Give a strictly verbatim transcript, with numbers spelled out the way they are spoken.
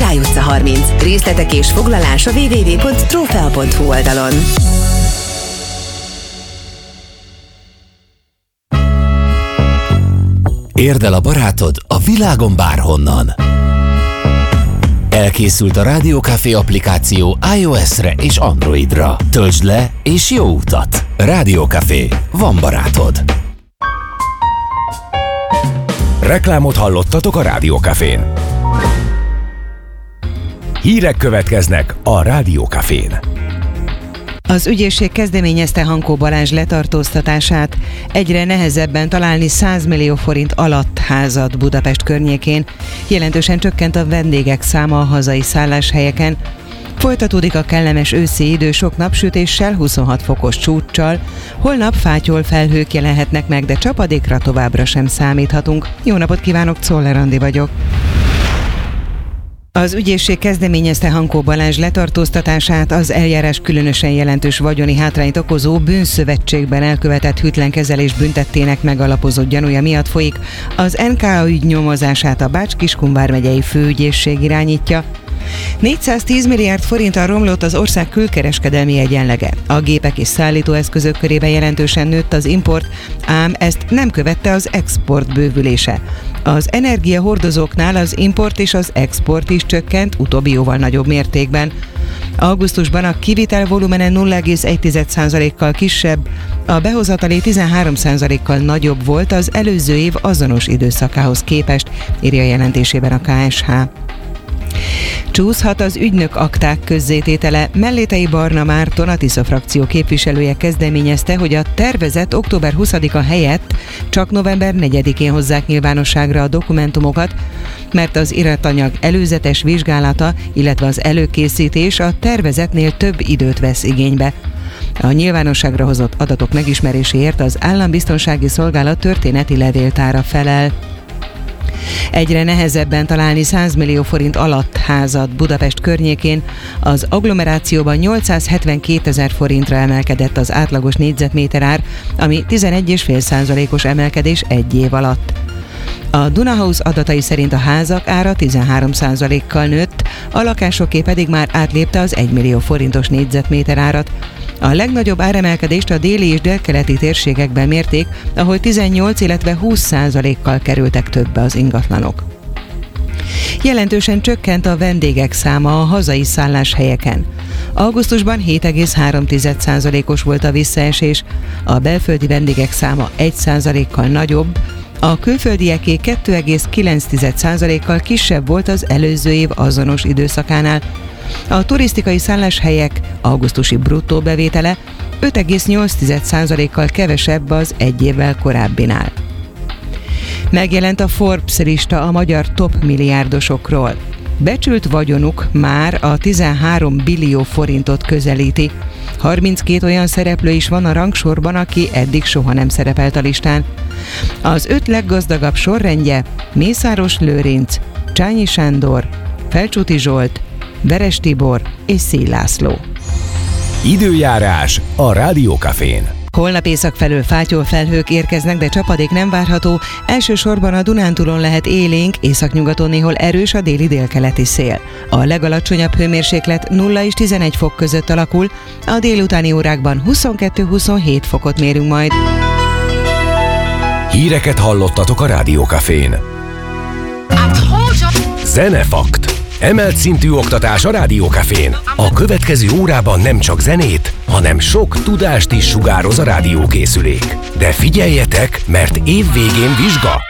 Király utca harminc. Részletek és foglalás a double-u double-u double-u pont trófea pont hu oldalon. Érd el a barátod a világon bárhonnan. Elkészült a Rádió Café applikáció iOS-re és Androidra. Töltsd le és jó utat! Rádió Café. Van barátod. Reklámot hallottatok a Rádió Cafén. Hírek következnek a Rádió Cafén. Az ügyészség kezdeményezte Hankó Balázs letartóztatását. Egyre nehezebben találni száz millió forint alatt házat Budapest környékén. Jelentősen csökkent a vendégek száma a hazai szálláshelyeken. Folytatódik a kellemes őszi idő sok napsütéssel, huszonhat fokos csúccsal. Holnap fátyol felhők jelenhetnek meg, de csapadékra továbbra sem számíthatunk. Jó napot kívánok, Czoller Andi vagyok. Az ügyészség kezdeményezte Hankó Balázs letartóztatását. Az eljárás különösen jelentős vagyoni hátrányt okozó bűnszövetségben elkövetett hűtlen kezelés büntettének megalapozott gyanúja miatt folyik. Az en ká ügy nyomozását a Bács-Kiskun vármegyei főügyészség irányítja. négyszáztíz milliárd forinttal romlott az ország külkereskedelmi egyenlege. A gépek és szállítóeszközök körében jelentősen nőtt az import, ám ezt nem követte az export bővülése. Az energiahordozóknál az import és az export is csökkent, utóbbi jóval nagyobb mértékben. Augusztusban a kivitel volumene nulla egész egy százalékkal kisebb, a behozatali tizenhárom százalékkal nagyobb volt az előző év azonos időszakához képest, írja jelentésében a ká es há. Csúszhat az ügynök akták közzététele. Mellétei Barna Márton, a Tisza frakció képviselője kezdeményezte, hogy a tervezett október huszadika helyett csak november negyedikén hozzák nyilvánosságra a dokumentumokat, mert az iratanyag előzetes vizsgálata, illetve az előkészítés a tervezetnél több időt vesz igénybe. A nyilvánosságra hozott adatok megismeréséért az Állambiztonsági Szolgálat történeti levéltára felel. Egyre nehezebben találni száz millió forint alatt házat Budapest környékén. Az agglomerációban nyolcszázhetvenkétezer forintra emelkedett az átlagos négyzetméter ár, ami tizenegy egész öt százalékos emelkedés egy év alatt. A Dunahouse adatai szerint a házak ára tizenhárom százalékkal nőtt, a lakásoké pedig már átlépte az egy millió forintos négyzetméter árat. A legnagyobb áremelkedést a déli és délkeleti térségekben mérték, ahol tizennyolc, illetve húsz százalékkal kerültek többbe az ingatlanok. Jelentősen csökkent a vendégek száma a hazai szálláshelyeken. Augusztusban hét egész három százalékos volt a visszaesés, a belföldi vendégek száma egy százalékkal nagyobb, a külföldieké kettő egész kilenc százalékkal kisebb volt az előző év azonos időszakánál. A turisztikai szálláshelyek augusztusi bruttó bevétele öt egész nyolc százalékkal kevesebb az egy évvel korábbinál. Megjelent a Forbes lista a magyar top milliárdosokról. Becsült vagyonuk már a tizenhárom billió forintot közelíti. harminckét olyan szereplő is van a rangsorban, aki eddig soha nem szerepelt a listán. Az öt leggazdagabb sorrendje Mészáros Lőrinc, Csányi Sándor, Felcsúti Zsolt, Veres Tibor és Széll László. Időjárás a Rádió Cafén. Holnap észak felől fátyol felhők érkeznek, de csapadék nem várható. Elsősorban a Dunántúlon lehet élénk, északnyugaton néhol erős a déli délkeleti szél. A legalacsonyabb hőmérséklet nulla és tizenegy fok között alakul, a délutáni órákban huszonkettő-huszonhét fokot mérünk majd. Híreket hallottatok a Rádió Cafén. Zenefakt. Emelt szintű oktatás a Rádió Cafén. A következő órában nem csak zenét, hanem sok tudást is sugároz a rádiókészülék. De figyeljetek, mert év végén vizsga!